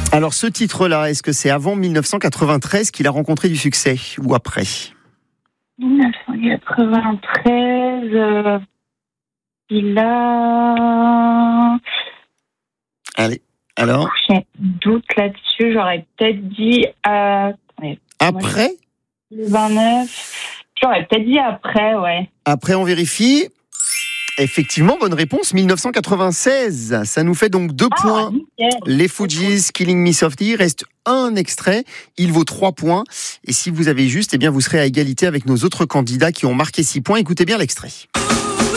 Alors ce titre-là, est-ce que c'est avant 1993 qu'il a rencontré du succès ou après ? 1993, il a... Allez, alors ? J'ai un doute là-dessus, j'aurais peut-être dit... Après ? Le 29, j'aurais peut-être dit après, ouais. Après, on vérifie. Effectivement, bonne réponse, 1996. Ça nous fait donc 2 points. Nickel. Les Fugees, Killing Me Softly. Il reste un extrait. Il vaut 3 points. Et si vous avez juste, eh bien, vous serez à égalité avec nos autres candidats qui ont marqué 6 points. Écoutez bien l'extrait.